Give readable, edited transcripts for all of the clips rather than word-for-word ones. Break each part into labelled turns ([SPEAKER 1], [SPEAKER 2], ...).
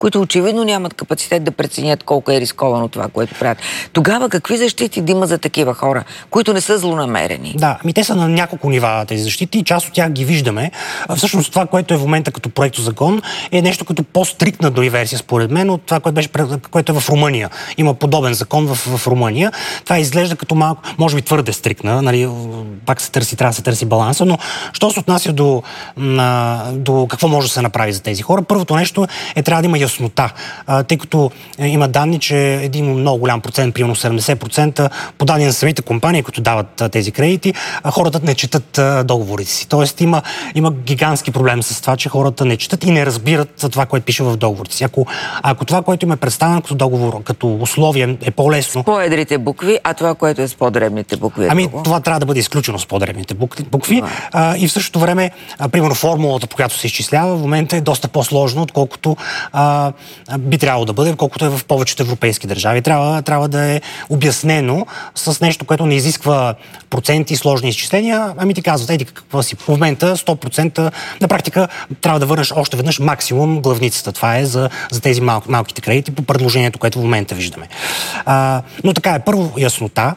[SPEAKER 1] които очевидно нямат капацитет да преценят колко е рисковано това, което правят. Тогава какви защити да има за такива хора, които не са злонамерени?
[SPEAKER 2] Да, те са на няколко нива тези защити и част от тях ги виждаме. Всъщност това, което е в момента като проектозакон, е нещо като по-стриктна дори версия, според мен, от това, което е в Румъния. Има подобен закон в Румъния. Това изглежда като малко, може би твърде стриктна, нали, пак трябва да се търси баланса, но що се отнася до какво може да се направи за тези хора, първото нещо е трябва да има яснота, тъй като има данни, че един много голям процент, примерно 70%, подадени на самите компании, които дават тези кредити, хората не четат договорите си. Тоест има гигантски проблем с това, че хората не четат и не разбират това, което пише в договорите си. Ако това, което им е представено като договор, като условие е по-лесно...
[SPEAKER 1] С по-едрите букви, а това, което е с по-дребните букви
[SPEAKER 2] това трябва да бъде изключено с по-дребните букви. И в същото време, примерно, формулата, по която се изчислява, в момента е доста по-сложно, отколкото би трябвало да бъде, колкото е в повечето европейски държави. Трябва да е обяснено с нещо, което не изисква проценти и сложни изчисления. Ти казват, какво си, в момента 100%, на практика трябва да върнеш още веднъж максимум главницата. Това е за тези малките кредити по предложението, което в момента виждаме. Но така е, първо яснота,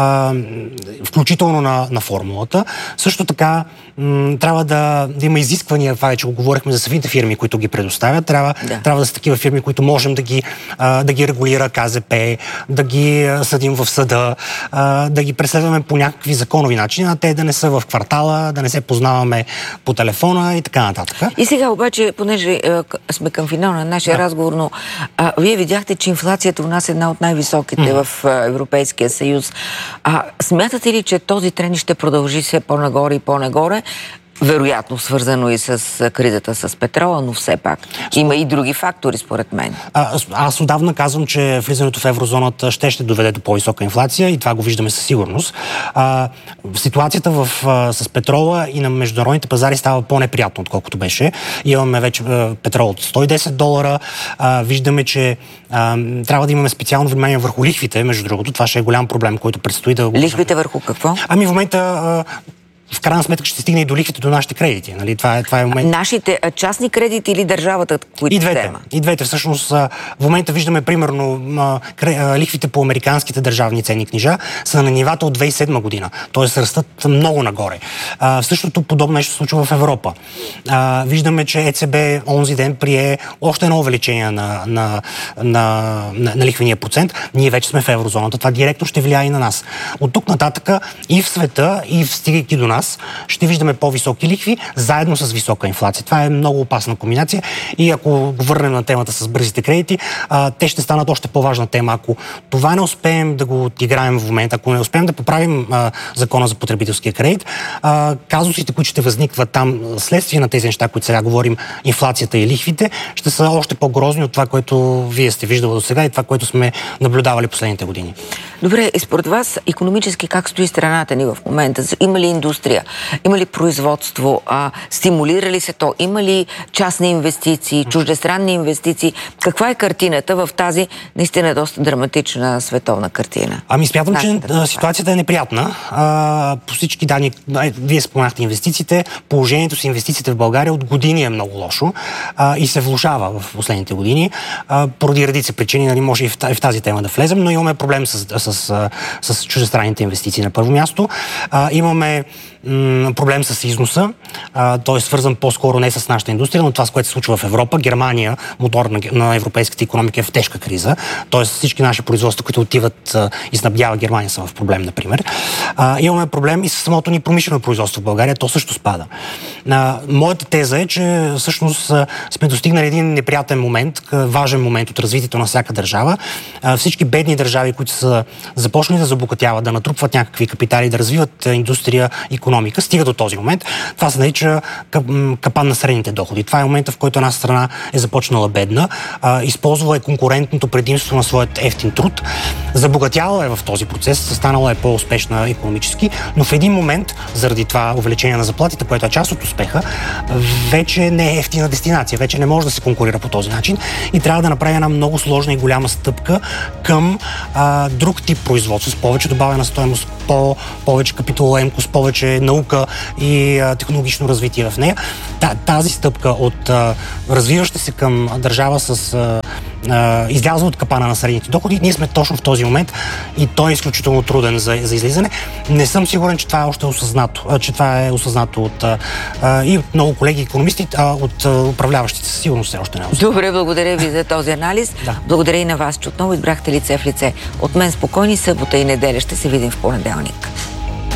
[SPEAKER 2] включително на формулата. Също така трябва да има изисквания, това вече го говорихме за самите фирми, които ги предоставят. Трябва да са такива фирми, които можем да ги регулира КЗП, да ги съдим в съда, да ги преследваме по някакви законови начини, а те да не са в квартала, да не се познаваме по телефона и така нататък.
[SPEAKER 1] И сега обаче, понеже сме към финал на нашия разговор, но вие видяхте, че инфлацията у нас е една от най-високите в Европейския съюз. Смятате ли, че този тренд ще продължи все по-нагоре и по-нагоре? Вероятно свързано и с кризата с петрола, но все пак има и други фактори, според мен.
[SPEAKER 2] Аз отдавна казвам, че влизането в еврозоната ще доведе до по-висока инфлация и това го виждаме със сигурност. Ситуацията с петрола и на международните пазари става по-неприятно, отколкото беше. Имаме вече петрол от $110. Виждаме, че трябва да имаме специално внимание върху лихвите, между другото. Това ще е голям проблем, който предстои да...
[SPEAKER 1] Лихвите върху какво?
[SPEAKER 2] В момента... в крайна сметка ще стигне и до лихвите до нашите кредити. Нали? Това е момент.
[SPEAKER 1] Нашите частни кредити или държавата, които взема?
[SPEAKER 2] И двете. Всъщност, в момента виждаме, примерно, лихвите по американските държавни ценни книжа са на нивата от 2007 година. Тоест растат много нагоре. Същото подобно нещо се случва в Европа. Виждаме, че ЕЦБ онзи ден прие още едно увеличение на лихвения процент. Ние вече сме в еврозоната. Това директно ще влияе и на нас. От тук нататък и в света, и стигайки до нас, ще виждаме по-високи лихви, заедно с висока инфлация. Това е много опасна комбинация и ако го върнем на темата с бързите кредити, те ще станат още по-важна тема. Ако това не успеем да го играем в момента, ако не успеем да поправим закона за потребителския кредит, казусите, които ще възникват там следствие на тези неща, които сега говорим, инфлацията и лихвите, ще са още по-грозни от това, което вие сте виждали до сега и това, което сме наблюдавали последните години.
[SPEAKER 1] Добре, и според вас, икономически как стои страната ни в момента? Има ли индустрия? Има ли производство? Стимулира ли се то? Има ли частни инвестиции, чуждестранни инвестиции? Каква е картината в тази наистина доста драматична световна картина?
[SPEAKER 2] Смятам, че ситуацията е неприятна. По всички данни, вие споменахте инвестициите, положението с инвестициите в България от години е много лошо и се влошава в последните години. Поради редица причини, нали, може и в тази тема да влезем, но имаме проблем с чуждестранните инвестиции на първо място. Имаме проблем с износа. Той е свързан по-скоро не с нашата индустрия, но това, с което се случва в Европа. Германия, мотор на европейската икономика, е в тежка криза. Тоест всички наши производства, които отиват и снабдяват Германия, са в проблем, например. Имаме проблем и с самото ни промишлено производство в България. То също спада. Моята теза е, че всъщност сме достигнали един неприятен момент, важен момент от развитието на всяка държава. Всички бедни държави, които са започнали да забогатяват, да натрупват някакви капитали, да развиват индустрия, икономика, стига до този момент. Това се нарича капан на средните доходи. Това е момента, в който една страна е започнала бедна, използвала е конкурентното предимство на своят ефтин труд, забогатяла е в този процес, станала е по-успешна икономически, но в един момент, заради това увеличение на заплатите, което е част от успеха, вече не е ефтина дестинация, вече не може да се конкурира по този начин и трябва да направи една много сложна и голяма стъпка към друг тип производство, с повече добавена стойност, повече капиталоемкост, повече наука и технологично развитие в нея. Тази стъпка от развиваща се към държава с излязла от капана на средните доходи, ние сме точно в този момент и той е изключително труден за излизане. Не съм сигурен, че това е още осъзнато, от и от много колеги икономисти, от управляващите със сигурност все още не е осъзнато.
[SPEAKER 1] Добре, благодаря ви за този анализ.
[SPEAKER 2] Да.
[SPEAKER 1] Благодаря и на вас, че отново избрахте лице в лице. От мен спокойни събота и неделя. Ще се видим в понеделник.